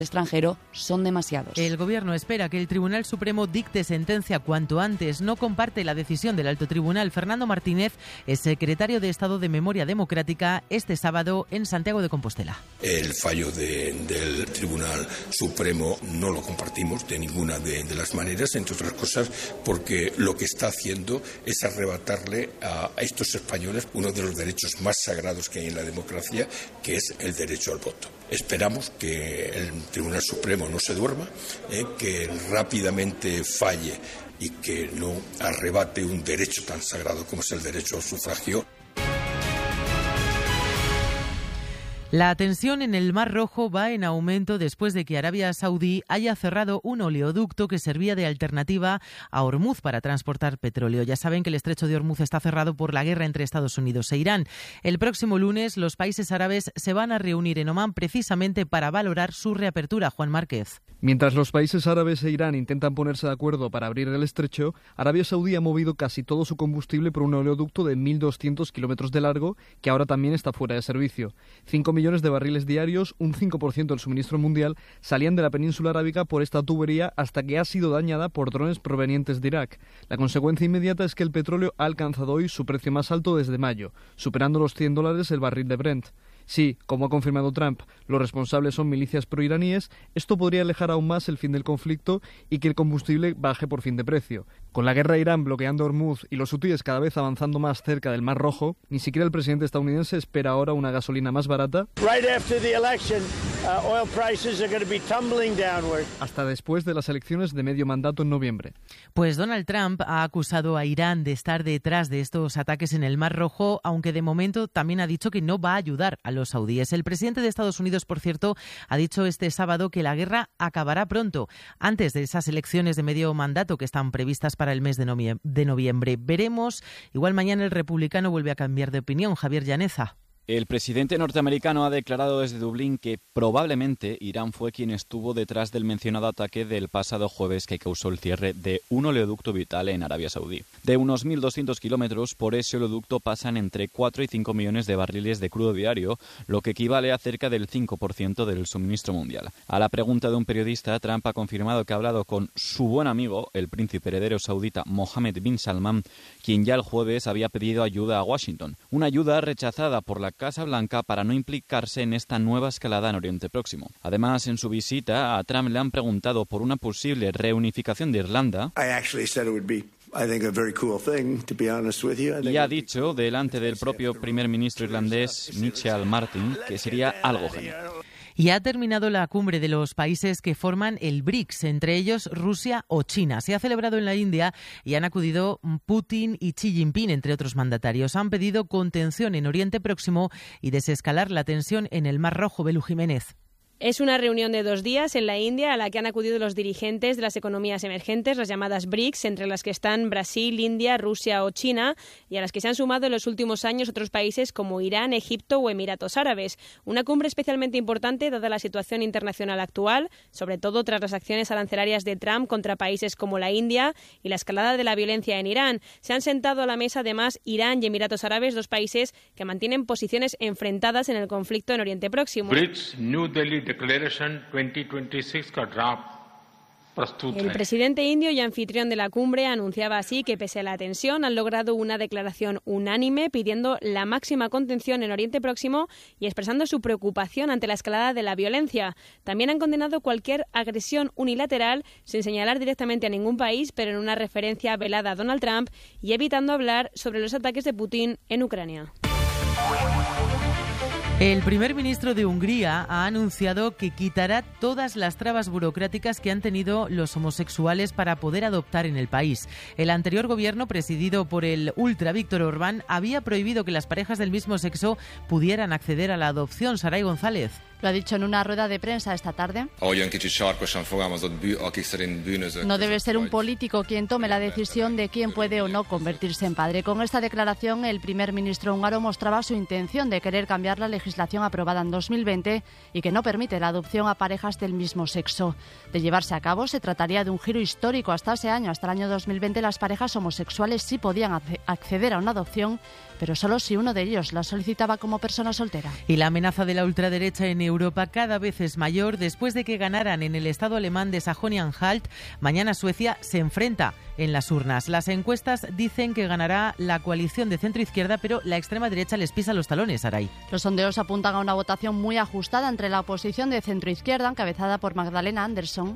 extranjero son demasiados. El Gobierno espera que el Tribunal Supremo dicte sentencia cuanto antes. No comparte la decisión del Alto Tribunal. Fernando Martínez es secretario de Estado de Memoria Democrática este sábado en Santiago de Compostela. El fallo del Tribunal Supremo no lo compartimos de ninguna de las maneras, entre otras cosas porque lo que está haciendo es arrebatarle a estos españoles uno de los derechos más sagrados que hay en la democracia, que es el derecho al voto. Esperamos que el Tribunal Supremo no se duerma, que rápidamente falle y que no arrebate un derecho tan sagrado como es el derecho al sufragio. La tensión en el Mar Rojo va en aumento después de que Arabia Saudí haya cerrado un oleoducto que servía de alternativa a Hormuz para transportar petróleo. Ya saben que el estrecho de Hormuz está cerrado por la guerra entre Estados Unidos e Irán. El próximo lunes los países árabes se van a reunir en Omán precisamente para valorar su reapertura. Juan Márquez. Mientras los países árabes e Irán intentan ponerse de acuerdo para abrir el estrecho, Arabia Saudí ha movido casi todo su combustible por un oleoducto de 1.200 kilómetros de largo que ahora también está fuera de servicio. 5 millones de barriles diarios, un 5% del suministro mundial, salían de la península arábiga por esta tubería hasta que ha sido dañada por drones provenientes de Irak. La consecuencia inmediata es que el petróleo ha alcanzado hoy su precio más alto desde mayo, superando los $100 el barril de Brent. Sí, como ha confirmado Trump, los responsables son milicias proiraníes, esto podría alejar aún más el fin del conflicto y que el combustible baje por fin de precio. Con la guerra de Irán bloqueando Hormuz y los hutíes cada vez avanzando más cerca del Mar Rojo, ni siquiera el presidente estadounidense espera ahora una gasolina más barata. Hasta después de las elecciones de medio mandato en noviembre. Pues Donald Trump ha acusado a Irán de estar detrás de estos ataques en el Mar Rojo, aunque de momento también ha dicho que no va a ayudar a los saudíes. El presidente de Estados Unidos, por cierto, ha dicho este sábado que la guerra acabará pronto, antes de esas elecciones de medio mandato que están previstas para el mes de noviembre. Veremos, igual mañana el republicano vuelve a cambiar de opinión. Javier Llaneza. El presidente norteamericano ha declarado desde Dublín que probablemente Irán fue quien estuvo detrás del mencionado ataque del pasado jueves que causó el cierre de un oleoducto vital en Arabia Saudí. De unos 1.200 kilómetros, por ese oleoducto pasan entre 4 y 5 millones de barriles de crudo diario, lo que equivale a cerca del 5% del suministro mundial. A la pregunta de un periodista, Trump ha confirmado que ha hablado con su buen amigo, el príncipe heredero saudita Mohammed bin Salman, quien ya el jueves había pedido ayuda a Washington. Una ayuda rechazada por la Casa Blanca para no implicarse en esta nueva escalada en Oriente Próximo. Además, en su visita, a Trump le han preguntado por una posible reunificación de Irlanda y ha dicho, delante del propio primer ministro irlandés, Michel Martin, que sería algo genial. Y ha terminado la cumbre de los países que forman el BRICS, entre ellos Rusia o China. Se ha celebrado en la India y han acudido Putin y Xi Jinping, entre otros mandatarios. Han pedido contención en Oriente Próximo y desescalar la tensión en el Mar Rojo. Belú Jiménez. Es una reunión de 2 días en la India a la que han acudido los dirigentes de las economías emergentes, las llamadas BRICS, entre las que están Brasil, India, Rusia o China, y a las que se han sumado en los últimos años otros países como Irán, Egipto o Emiratos Árabes. Una cumbre especialmente importante dada la situación internacional actual, sobre todo tras las acciones arancelarias de Trump contra países como la India y la escalada de la violencia en Irán. Se han sentado a la mesa además Irán y Emiratos Árabes, 2 países que mantienen posiciones enfrentadas en el conflicto en Oriente Próximo. BRICS, New Delhi Declaration 2026 का draft प्रस्तुत है. El presidente indio y anfitrión de la cumbre anunciaba así que pese a la tensión han logrado una declaración unánime pidiendo la máxima contención en Oriente Próximo y expresando su preocupación ante la escalada de la violencia. También han condenado cualquier agresión unilateral sin señalar directamente a ningún país, pero en una referencia velada a Donald Trump y evitando hablar sobre los ataques de Putin en Ucrania. El primer ministro de Hungría ha anunciado que quitará todas las trabas burocráticas que han tenido los homosexuales para poder adoptar en el país. El anterior gobierno, presidido por el ultra Víctor Orbán, había prohibido que las parejas del mismo sexo pudieran acceder a la adopción. Saray González. Lo ha dicho en una rueda de prensa esta tarde. No debe ser un político quien tome la decisión de quién puede o no convertirse en padre. Con esta declaración, el primer ministro húngaro mostraba su intención de querer cambiar la legislación aprobada en 2020 y que no permite la adopción a parejas del mismo sexo. De llevarse a cabo, se trataría de un giro histórico. Hasta ese año, hasta el año 2020, las parejas homosexuales sí podían acceder a una adopción, pero solo si uno de ellos la solicitaba como persona soltera. Y la amenaza de la ultraderecha en Europa cada vez es mayor. Después de que ganaran en el estado alemán de Sajonia-Anhalt, mañana Suecia se enfrenta en las urnas. Las encuestas dicen que ganará la coalición de centro-izquierda, pero la extrema derecha les pisa los talones, Aray. Los sondeos apuntan a una votación muy ajustada entre la oposición de centro-izquierda, encabezada por Magdalena Andersson,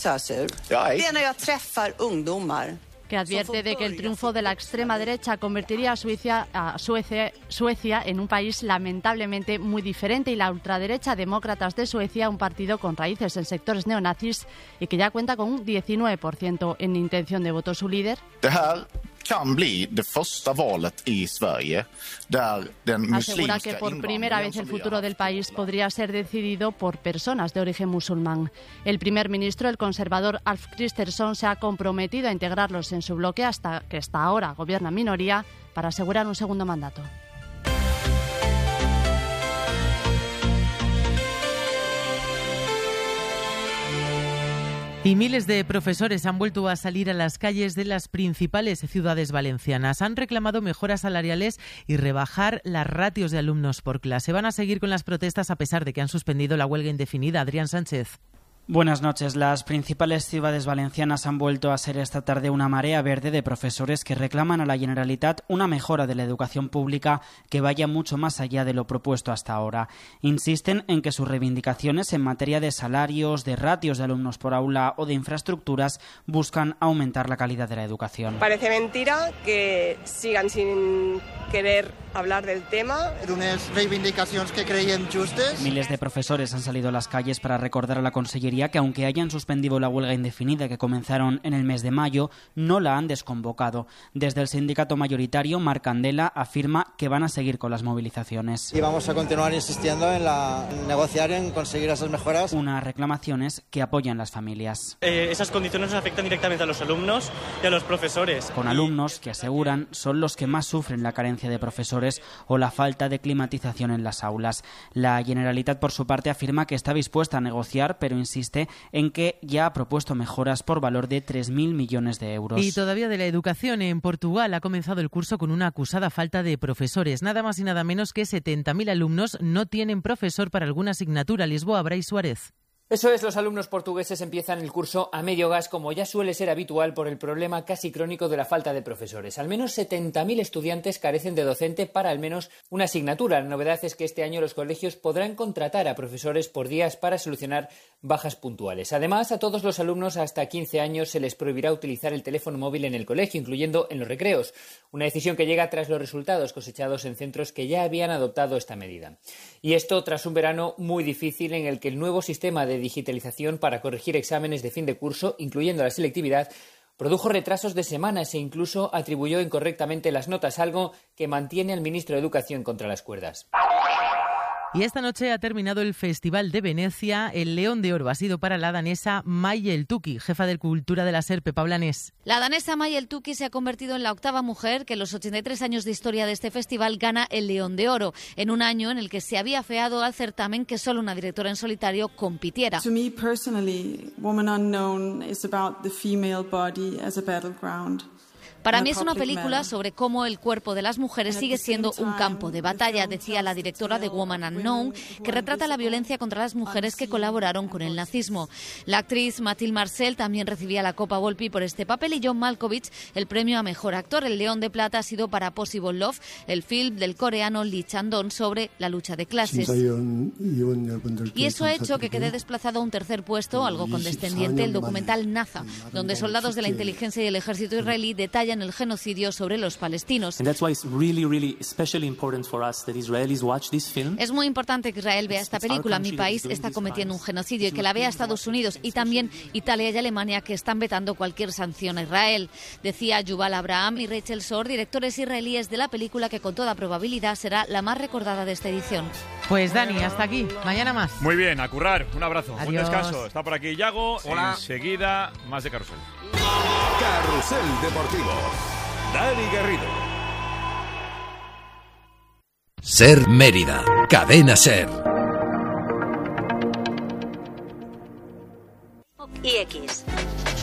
que advierte de que el triunfo de la extrema derecha convertiría a Suecia en un país lamentablemente muy diferente, y la ultraderecha Demócratas de Suecia, un partido con raíces en sectores neonazis y que ya cuenta con un 19% en intención de voto. Su líder asegura que por primera vez el futuro del país podría ser decidido por personas de origen musulmán. El primer ministro, el conservador Ulf Kristersson, se ha comprometido a integrarlos en su bloque, hasta ahora gobierna en minoría, para asegurar un segundo mandato. Y miles de profesores han vuelto a salir a las calles de las principales ciudades valencianas. Han reclamado mejoras salariales y rebajar las ratios de alumnos por clase. Van a seguir con las protestas a pesar de que han suspendido la huelga indefinida. Adrián Sánchez. Buenas noches. Las principales ciudades valencianas han vuelto a ser esta tarde una marea verde de profesores que reclaman a la Generalitat una mejora de la educación pública que vaya mucho más allá de lo propuesto hasta ahora. Insisten en que sus reivindicaciones en materia de salarios, de ratios de alumnos por aula o de infraestructuras buscan aumentar la calidad de la educación. Parece mentira que sigan sin querer hablar del tema. Unas reivindicacions que creiem justes. Miles de profesores han salido a las calles para recordar a la Consellería que, aunque hayan suspendido la huelga indefinida que comenzaron en el mes de mayo, no la han desconvocado. Desde el sindicato mayoritario, Marc Candela afirma que van a seguir con las movilizaciones. Y vamos a continuar insistiendo en negociar, en conseguir esas mejoras. Unas reclamaciones que apoyan las familias. Esas condiciones nos afectan directamente a los alumnos y a los profesores. Con alumnos que aseguran son los que más sufren la carencia de profesores o la falta de climatización en las aulas. La Generalitat, por su parte, afirma que está dispuesta a negociar, pero insiste en que ya ha propuesto mejoras por valor de 3.000 millones de euros. Y todavía de la educación, en Portugal ha comenzado el curso con una acusada falta de profesores. Nada más y nada menos que 70.000 alumnos no tienen profesor para alguna asignatura. Lisboa, Brais Suárez. Eso es, los alumnos portugueses empiezan el curso a medio gas, como ya suele ser habitual por el problema casi crónico de la falta de profesores. Al menos 70.000 estudiantes carecen de docente para al menos una asignatura. La novedad es que este año los colegios podrán contratar a profesores por días para solucionar bajas puntuales. Además, a todos los alumnos hasta 15 años se les prohibirá utilizar el teléfono móvil en el colegio, incluyendo en los recreos. Una decisión que llega tras los resultados cosechados en centros que ya habían adoptado esta medida. Y esto tras un verano muy difícil en el que el nuevo sistema de digitalización para corregir exámenes de fin de curso, incluyendo la selectividad, produjo retrasos de semanas e incluso atribuyó incorrectamente las notas, algo que mantiene al ministro de Educación contra las cuerdas. Y esta noche ha terminado el Festival de Venecia. El León de Oro ha sido para la danesa May El-Tuki, jefa de Cultura de la SER, Pepa Blanes. La danesa May El-Tuki se ha convertido en la octava mujer que en los 83 años de historia de este festival gana el León de Oro, en un año en el que se había afeado al certamen que solo una directora en solitario compitiera. To me personally, Woman Unknown is about the female body as a battleground. Para mí es una película sobre cómo el cuerpo de las mujeres sigue siendo un campo de batalla, decía la directora de Woman Unknown, que retrata la violencia contra las mujeres que colaboraron con el nazismo. La actriz Mathilde Marcel también recibía la Copa Volpi por este papel y John Malkovich el premio a Mejor Actor. El León de Plata ha sido para Possible Love, el film del coreano Lee Chang-dong sobre la lucha de clases. Y eso ha hecho que quede desplazado a un tercer puesto, algo condescendiente, el documental Naza, donde soldados de la inteligencia y el ejército israelí detallan el genocidio sobre los palestinos. Es muy importante que Israel vea esta película. Mi país está cometiendo un genocidio y que la vea Estados Unidos y también Italia y Alemania, que están vetando cualquier sanción a Israel, decía Yuval Abraham y Rachel Shor, directores israelíes de la película, que con toda probabilidad será la más recordada de esta edición. Pues Dani, hasta aquí. Mañana más. Muy bien, a currar. Un abrazo. Adiós. Buen descanso. Está por aquí Yago. Hola. Enseguida, más de Carrusel. Carrusel Deportivo. Dani Garrido. SER Mérida. Cadena SER. Y X.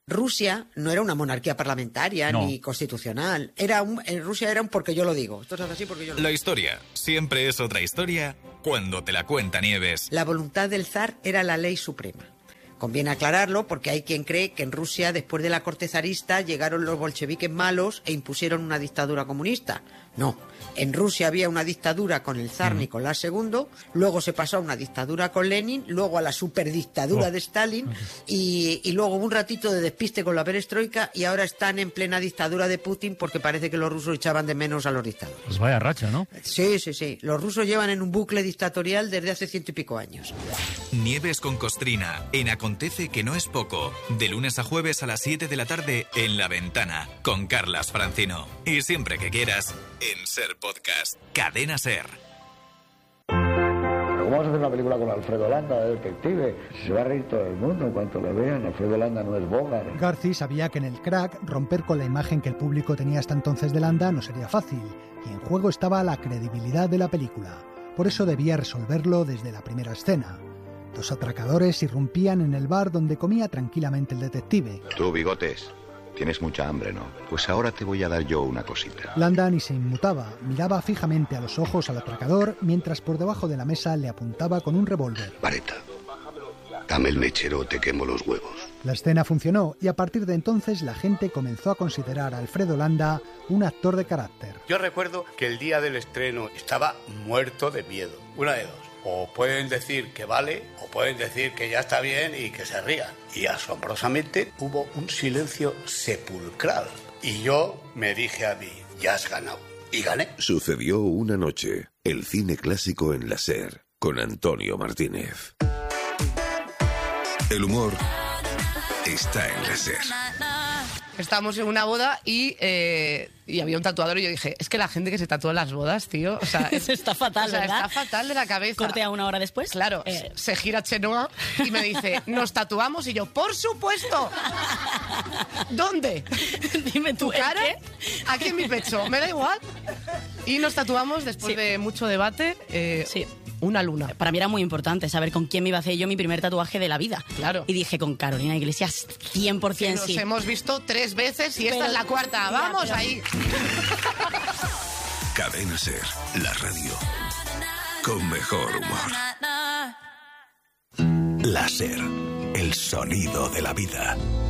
Rusia no era una monarquía parlamentaria ni constitucional. En Rusia era un porque yo lo digo. Esto es así porque yo lo digo. La historia siempre es otra historia cuando te la cuenta Nieves. La voluntad del zar era la ley suprema. Conviene aclararlo porque hay quien cree que en Rusia, después de la corte zarista, llegaron los bolcheviques malos e impusieron una dictadura comunista. No, en Rusia había una dictadura con el zar Nicolás II, luego se pasó a una dictadura con Lenin, luego a la superdictadura de Stalin y luego hubo un ratito de despiste con la perestroika y ahora están en plena dictadura de Putin porque parece que los rusos echaban de menos a los dictadores. Pues vaya racha, ¿no? Sí. Los rusos llevan en un bucle dictatorial desde hace 100 y pico años. Nieves con Costrina, en Acontece que no es poco, de lunes a jueves a las 7 de la tarde en La Ventana, con Carlas Francino. Y siempre que quieras, en Ser Podcast, Cadena Ser. ¿Cómo vas a hacer una película con Alfredo Landa, de detective? Se va a reír todo el mundo en cuanto lo vean. Alfredo Landa no es Bogart. Garci sabía que en el Crack romper con la imagen que el público tenía hasta entonces de Landa no sería fácil, y en juego estaba la credibilidad de la película. Por eso debía resolverlo desde la primera escena. 2 atracadores irrumpían en el bar donde comía tranquilamente el detective. Tú, Bigotes, tienes mucha hambre, ¿no? Pues ahora te voy a dar yo una cosita. Landa ni se inmutaba, miraba fijamente a los ojos al atracador mientras por debajo de la mesa le apuntaba con un revólver. Vareta, dame el mechero o te quemo los huevos. La escena funcionó y a partir de entonces la gente comenzó a considerar a Alfredo Landa un actor de carácter. Yo recuerdo que el día del estreno estaba muerto de miedo. Una de dos. O pueden decir que vale, o pueden decir que ya está bien y que se rían. Y asombrosamente hubo un silencio sepulcral. Y yo me dije a mí, ya has ganado. Y gané. Sucedió una noche, el cine clásico en la SER, con Antonio Martínez. El humor está en la SER. Estábamos en una boda y había un tatuador y yo dije, es que la gente que se tatúa en las bodas, tío, o sea... está fatal, ¿verdad? Está fatal de la cabeza. Corte a una hora después. Claro, se gira Chenoa y me dice, ¿nos tatuamos? Y yo, ¡por supuesto! ¿Dónde? Dime tú, ¿Tu cara? ¿qué? Aquí en mi pecho, me da igual. Y nos tatuamos después de mucho debate. Sí. Una luna. Para mí era muy importante saber con quién me iba a hacer yo mi primer tatuaje de la vida. Claro. Y dije, con Carolina Iglesias, 100% que nos hemos visto 3 veces y esta es la cuarta. ¡Vamos ahí! Cadena SER, la radio con mejor humor. La SER, el sonido de la vida.